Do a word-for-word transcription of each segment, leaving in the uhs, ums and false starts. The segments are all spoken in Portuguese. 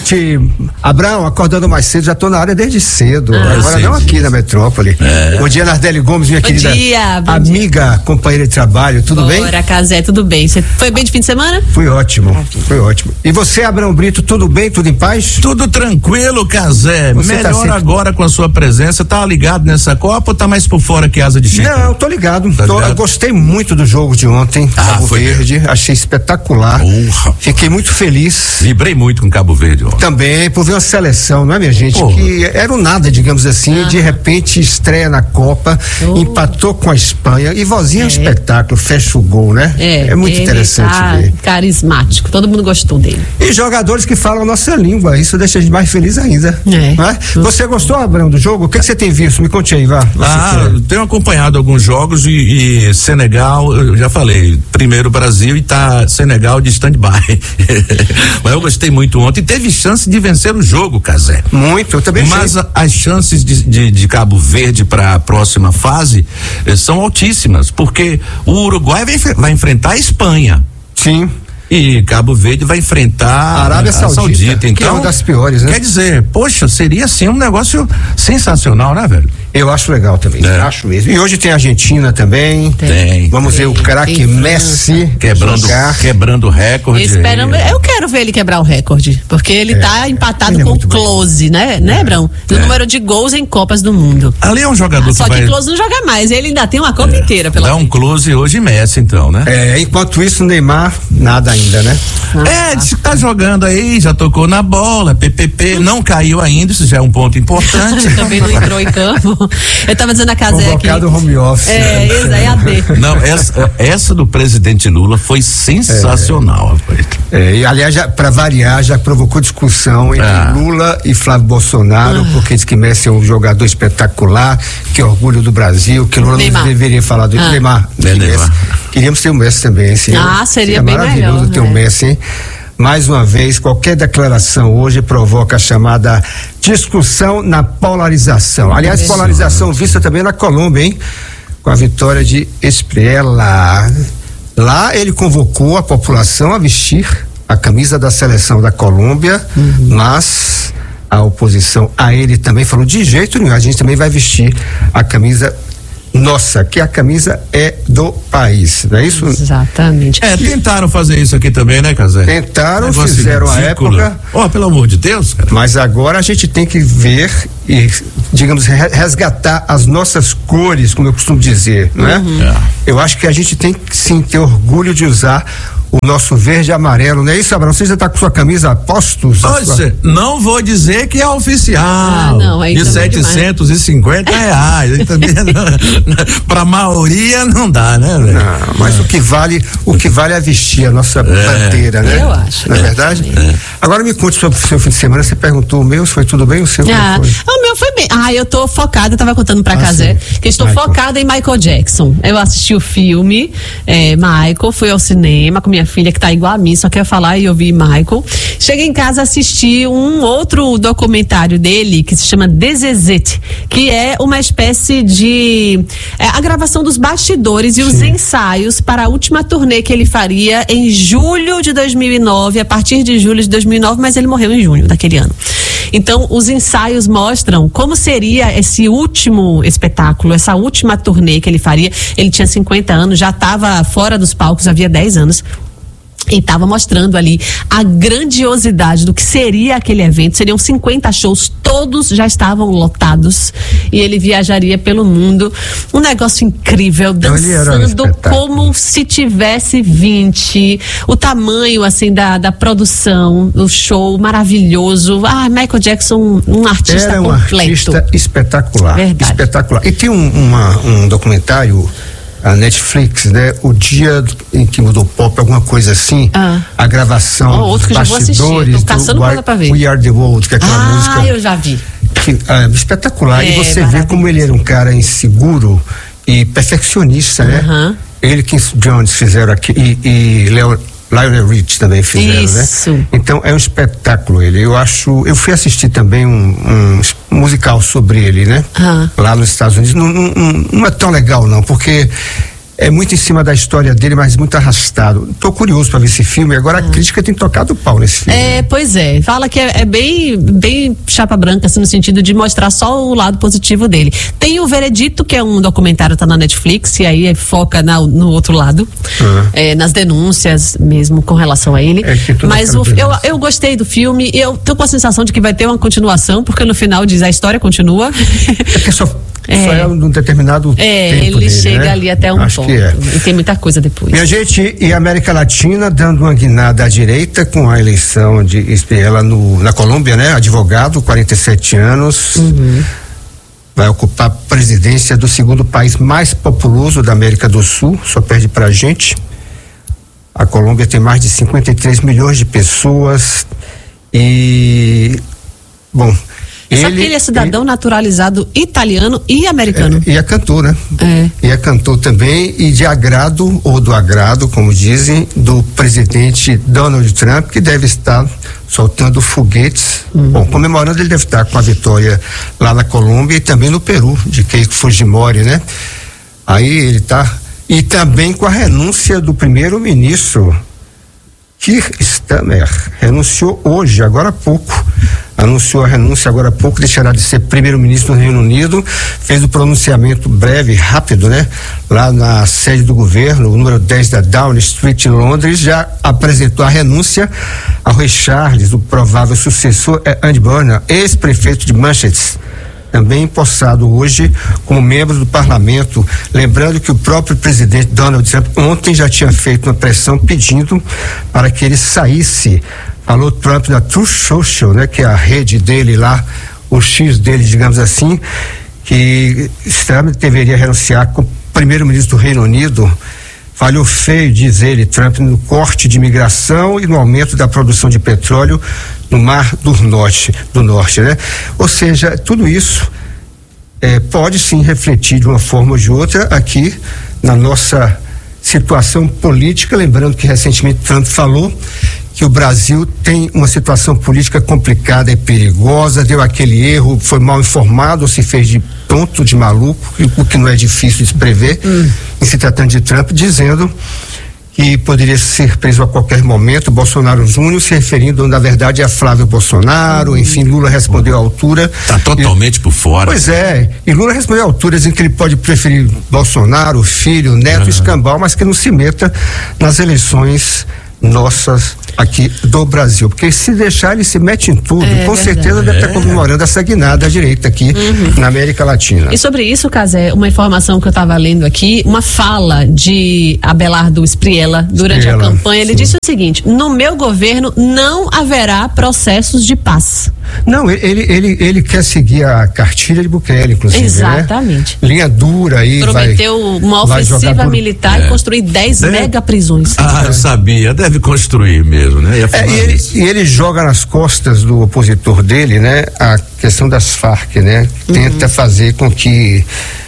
noite, Abraão, acordando mais cedo, já tô na área desde cedo, ah, agora não aqui na metrópole. É. Bom dia, Nardelli Gomes, minha bom querida dia, bom amiga, dia. Companheira de trabalho, tudo Bora, bem? Bora, Casé, tudo bem, você foi bem de fim de semana? Foi ótimo, foi ótimo. E você, Abraão Brito, tudo bem, tudo em paz? Tudo tranquilo, Casé, você melhor tá sempre... agora com a sua presença, tá ligado nessa Copa ou tá mais por fora que asa de chico? Não, tô ligado, tá tô, ligado? Eu gostei muito do jogo de ontem, ah, Cabo foi Verde, mesmo. Achei espetacular, Porra. Fiquei muito feliz. Vibrei muito com Cabo Verde ó. Também por ver uma seleção, não é, minha gente? Porra. Que era um nada, digamos assim, ah. de repente estreia na Copa, oh. empatou com a Espanha e vozinha é um espetáculo, fecha o gol, né? É, é muito interessante tá ver. Carismático, todo mundo gostou dele. E jogadores que falam a nossa língua, isso deixa a gente mais feliz ainda. É. Não é? Você gostou, Abraão, do jogo? O que, que você tem visto? Me conte aí, vá. Ah, eu tenho acompanhado alguns jogos e, e Senegal, eu já falei, primeiro Brasil e tá Senegal de stand-by. Mas eu gostei muito ontem, teve chance de vencer o jogo, Casé. Muito, eu também Mas sei. a, as chances de, de, de Cabo Verde para a próxima fase eh, são altíssimas, porque o Uruguai vai, vai enfrentar a Espanha. Sim. E Cabo Verde vai enfrentar a Arábia Saudita, a Saudita. Então, que é uma das piores, né? Quer dizer, poxa, seria assim um negócio sensacional, né, velho? Eu acho legal também, é. acho mesmo. E hoje tem a Argentina também. Tem. Vamos tem, ver o craque Messi quebrando, quebrando o recorde. Esperando, eu quero ver ele quebrar o recorde, porque ele é. tá empatado ele com o é Close, né, é. né, Brão? No é. número de gols em Copas do Mundo. Ali é um jogador ah, Só que que vai... Close não joga mais, ele ainda tem uma Copa é. inteira pela Dá um Close hoje e Messi, então, né? É, enquanto isso, Neymar, nada ainda, né? É, disse que tá jogando aí, já tocou na bola, P P P, não caiu ainda, isso já é um ponto importante. Também não entrou em campo. Eu tava dizendo a Casé aqui. Convocado home office. É, isso aí, A D. Não, essa, essa do presidente Lula foi sensacional, rapaz. É, é, e aliás, já, pra variar, já provocou discussão entre ah. Lula e Flávio Bolsonaro, ah. porque diz que Messi é um jogador espetacular, que é orgulho do Brasil, que Lula Neymar. não deveria falar do ah. Neymar. É Neymar. Queríamos ter o Messi também, sim. Ah, seria, seria bem maravilhoso melhor, ter o né? Messi, hein? Mais uma vez, qualquer declaração hoje provoca a chamada discussão na polarização. Aliás, polarização vista também na Colômbia, hein? Com a vitória de Espriella. Lá ele convocou a população a vestir a camisa da seleção da Colômbia, uhum. mas a oposição a ele também falou de jeito nenhum, a gente também vai vestir a camisa nossa, que a camisa é do país, não é isso? Exatamente. É, tentaram fazer isso aqui também, né, Casé? Tentaram, Negócio fizeram a época. Ó, oh, pelo amor de Deus, cara. Mas agora a gente tem que ver e, digamos, resgatar as nossas cores, como eu costumo dizer, não é? Uhum. é? Eu acho que a gente tem que sim ter orgulho de usar o nosso verde e amarelo, não é isso, Abraão? Você já tá com sua camisa a postos? Olha, sua... não vou dizer que é oficial. Ah, não, aí de setecentos e cinquenta reais. Pra maioria não dá, né, velho? Não, mas é. o que vale, o que vale é vestir a nossa é. bandeira, né? Eu acho. Não é, é verdade? É. Agora me conte sobre o seu fim de semana, você perguntou o meu, foi tudo bem? O seu? Ah, o meu foi bem. Ah, eu tô focada, eu tava contando pra ah, Casé, que eu estou Michael. focada em Michael Jackson. Eu assisti o filme, é, Michael, fui ao cinema com minha filha que tá igual a mim, só quer falar e ouvir Michael. Cheguei em casa, assisti um outro documentário dele que se chama This Is It, que é uma espécie de é, a gravação dos bastidores e Sim. os ensaios para a última turnê que ele faria em julho de dois mil e nove, a partir de julho de dois mil e nove, mas ele morreu em junho daquele ano. Então, os ensaios mostram como seria esse último espetáculo, essa última turnê que ele faria. Ele tinha cinquenta anos, já estava fora dos palcos havia dez anos. E estava mostrando ali a grandiosidade do que seria aquele evento. Seriam cinquenta shows, todos já estavam lotados. E ele viajaria pelo mundo. Um negócio incrível, dançando um como se tivesse vinte. O tamanho, assim, da, da produção, do show maravilhoso. Ah, Michael Jackson, um artista Era um completo. Artista espetacular. Verdade. Espetacular. E tem um, uma, um documentário. A Netflix, né? O dia em que mudou pop, alguma coisa assim, ah. a gravação oh, outro dos que bastidores do We, pra ver. We Are The World, que é aquela ah, música. Ah, eu já vi. Que, ah, espetacular. É, e você vê como ele era um cara inseguro e perfeccionista, né? Uh-huh. Ele, Quincy Jones fizeram aqui e, e Leo, Lionel Rich também fizeram, Isso. né? Então é um espetáculo ele. Eu acho, eu fui assistir também um, um musical sobre ele, né? Ah. Lá nos Estados Unidos. Não, não, não é tão legal não, porque é muito em cima da história dele, mas muito arrastado. Tô curioso para ver esse filme. Agora a crítica tem tocado o pau nesse filme. É, pois é. Fala que é, é bem, bem chapa branca, assim, no sentido de mostrar só o lado positivo dele. Tem o Veredito, que é um documentário, tá na Netflix, e aí foca na, no outro lado, uhum. é, nas denúncias mesmo com relação a ele. É mas o, eu, eu gostei do filme, eu tô com a sensação de que vai ter uma continuação, porque no final diz a história continua. É que só É, Só é um determinado é, tempo ele dele, chega né? ali até um Acho ponto. Que é. E tem muita coisa depois. Minha gente, e a América Latina dando uma guinada à direita com a eleição de ela no, na Colômbia, né? Advogado, quarenta e sete anos. Uhum. Vai ocupar a presidência do segundo país mais populoso da América do Sul, só perde pra gente. A Colômbia tem mais de cinquenta e três milhões de pessoas e, bom, Ele, Sabe que ele é cidadão ele, naturalizado italiano e americano. É, e é cantor, né? É. E é cantor também, e de agrado, ou do agrado, como dizem, do presidente Donald Trump, que deve estar soltando foguetes. Uhum. Bom, comemorando, ele deve estar com a vitória lá na Colômbia e também no Peru, de Keiko Fujimori, né? Aí ele está. E também com a renúncia do primeiro-ministro Keir Starmer. Renunciou hoje, agora há pouco. Anunciou a renúncia agora há pouco, deixará de ser primeiro-ministro do Reino Unido, fez o pronunciamento breve, rápido, né? Lá na sede do governo, o número dez da Downing Street, em Londres, já apresentou a renúncia ao rei Charles, o provável sucessor é Andy Burnham, ex-prefeito de Manchester, também empossado hoje como membro do parlamento. Lembrando que o próprio presidente Donald Trump ontem já tinha feito uma pressão pedindo para que ele saísse. Falou Trump na Truth Social, né, que é a rede dele lá, o X dele, digamos assim, que Trump deveria renunciar como primeiro-ministro do Reino Unido. Falhou feio, diz ele, Trump, no corte de imigração e no aumento da produção de petróleo no Mar do Norte, do Norte, né? Ou seja, tudo isso eh, pode sim refletir de uma forma ou de outra aqui na nossa situação política, lembrando que recentemente Trump falou que o Brasil tem uma situação política complicada e perigosa, deu aquele erro, foi mal informado, ou se fez de tonto, de maluco, o que não é difícil de se prever, hum. em se tratando de Trump, dizendo que poderia ser preso a qualquer momento, Bolsonaro Júnior, se referindo, na verdade, a Flávio Bolsonaro, hum. enfim, Lula respondeu à altura. Está totalmente e, por fora. Pois é, e Lula respondeu à altura, dizendo que ele pode preferir Bolsonaro, filho, neto, uhum. escambau, mas que não se meta nas eleições nossas aqui do Brasil, porque se deixar ele se mete em tudo, é, com verdade. certeza deve estar é. comemorando essa guinada à direita aqui uhum. na América Latina. E sobre isso, Casé, uma informação que eu estava lendo aqui, uma fala de Abelardo Espriella durante Espriella, a campanha, ele sim. disse o seguinte: no meu governo não haverá processos de paz. Não, ele, ele, ele quer seguir a cartilha de Bukele, inclusive. Exatamente. Né? Linha dura aí. Prometeu vai, uma ofensiva militar é. e construir dez é. mega prisões. Ah, eu sabia, deve construir mesmo, né? É, e, ele, e ele joga nas costas do opositor dele, né? A questão das Farc, né? Tenta uhum. fazer com que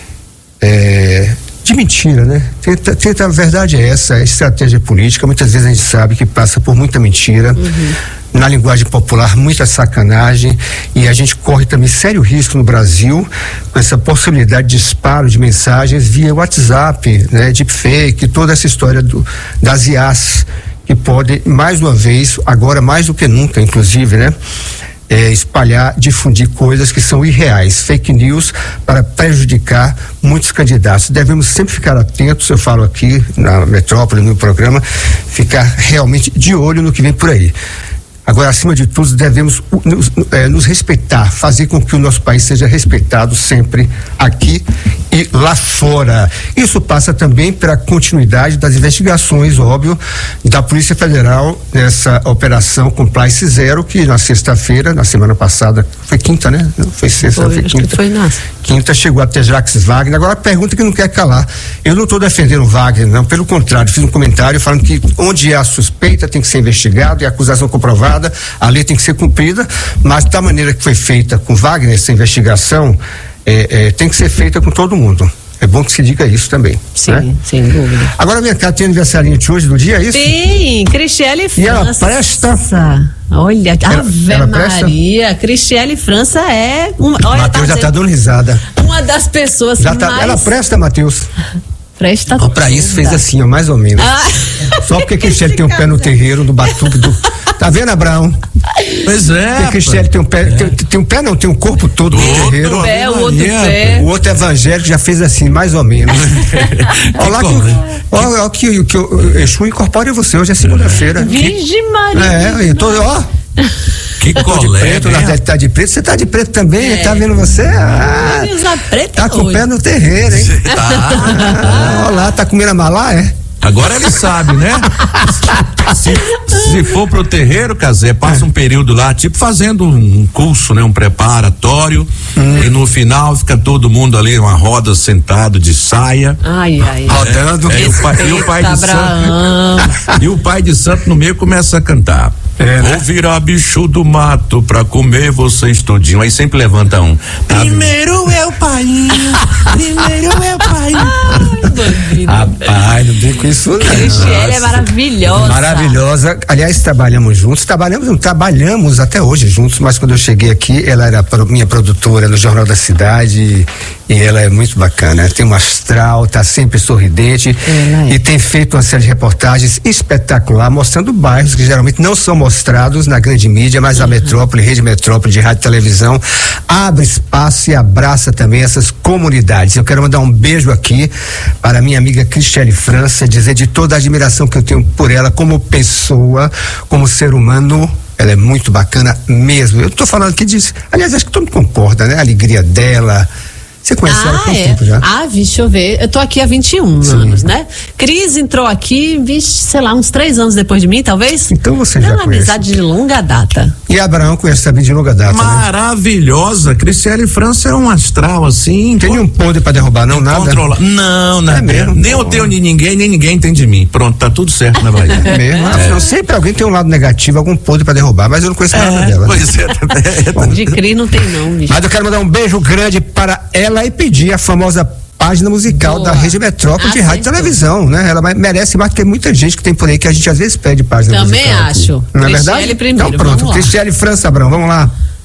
é, de mentira, né? Tenta, tenta, a verdade é essa, é estratégia política, muitas vezes a gente sabe que passa por muita mentira, uhum. na linguagem popular, muita sacanagem, e a gente corre também sério risco no Brasil com essa possibilidade de disparo de mensagens via WhatsApp, né? Deepfake, toda essa história do, das I As, que podem, mais uma vez, agora mais do que nunca, inclusive, né? É, espalhar, difundir coisas que são irreais, fake news, para prejudicar muitos candidatos. Devemos sempre ficar atentos, eu falo aqui na Metrópole, no programa, ficar realmente de olho no que vem por aí. Agora, acima de tudo, devemos nos, é, nos respeitar, fazer com que o nosso país seja respeitado sempre aqui e lá fora. Isso passa também pela continuidade das investigações, óbvio, da Polícia Federal nessa operação Compliance Zero, que na sexta-feira, na semana passada, foi quinta, né? Não foi sexta, foi, foi quinta. Que foi nossa. Quinta chegou até Jacques Wagner. Agora a pergunta que não quer calar. Eu não estou defendendo o Wagner, não, pelo contrário, fiz um comentário falando que onde há suspeita tem que ser investigado e a acusação comprovada, a lei tem que ser cumprida, mas da maneira que foi feita com Wagner, essa investigação, é, é, tem que ser feita com todo mundo. É bom que se diga isso também. Sim, né? sem dúvida. Agora, minha cara, tem aniversário de hoje do dia, é isso? Tem, Cristiele França. E ela presta? Olha, ela, Ave ela Maria, Cristiele França é... Um, olha, Matheus tá já está dando risada. Uma das pessoas já mais... Tá, ela presta, Matheus? Presta Ó, pra isso fez assim, ó, mais ou menos. Ah. Só porque Cristiane tem um pé no terreiro, no batuque do. Tá vendo, Abraão? Pois é. Porque Cristiane tem um pé, é. tem, tem um pé não, tem um corpo todo no terreiro. O pé, o outro pé. O outro evangélico já fez assim, mais ou menos. Olha lá que, ó, ó, que, que o Exu incorpora você, hoje é segunda-feira. Virgem Maria. É, eu tô, ó. Que colé, preto, né? Tá de preto, você tá de preto também, é. Tá vendo você? Ah, tá com o pé no terreiro, hein? Tá. Ah, olha lá, tá comendo amalá, é? Agora ele sabe, né? Se, se for pro terreiro, Cazé, passa um período lá, tipo fazendo um curso, né? Um preparatório, hum. E no final fica todo mundo ali, uma roda sentado de saia. Ai, ai. Rodando. É, é, e, o pai, e o pai de santo. E o pai de santo no meio começa a cantar. É, né? Vou virar bicho do mato pra comer vocês todinho. Aí sempre levanta um. Primeiro é o painho. Primeiro é o painho. Rapaz, não tem com isso não. Cristiane é maravilhosa. Maravilhosa. Aliás, trabalhamos juntos. Trabalhamos, não, trabalhamos até hoje juntos, mas quando eu cheguei aqui, ela era minha produtora no Jornal da Cidade e ela é muito bacana. Tem um astral, tá sempre sorridente é. E tem feito uma série de reportagens espetacular, mostrando bairros que geralmente não são mostrados na grande mídia, mas uhum. A Metrópole, Rede Metrópole de rádio e televisão, abre espaço e abraça também essas comunidades. Eu quero mandar um beijo aqui para a minha amiga Cristiane França, dizer de toda a admiração que eu tenho por ela como pessoa, como ser humano. Ela é muito bacana mesmo. Eu tô falando aqui disso. Aliás, acho que todo mundo concorda, né? A alegria dela. Você conhece ah, ela há quanto é. tempo já? Ah, vixe, deixa eu ver. Eu tô aqui há vinte e um Sim. anos, né? Cris entrou aqui, vixe, sei lá, uns três anos depois de mim, talvez? Então você é já uma conhece. amizade de longa data. E Abraão conhece também de longa data, Maravilhosa. Né? Cristiane França é um astral, assim. Tem nenhum podre pra derrubar, não? Nada? Controla. Não, não. É mesmo? Nem eu tenho de ninguém, nem ninguém tem de mim. Pronto, tá tudo certo na Bahia. É mesmo? É. Não, sempre alguém tem um lado negativo, algum podre pra derrubar, mas eu não conheço nada é, dela. Pois é. Bom, de Cris não tem não, bicho. Mas eu quero mandar um beijo grande para ela e pedir a famosa página musical Boa. Da Rede Metrópole ah, de rádio e televisão, né? Ela merece mais, porque tem muita gente que tem por aí que a gente às vezes pede página Também musical. Também acho. Não é Cristiane verdade? Primeiro, então pronto, Cristiane França Abrão, vamos lá.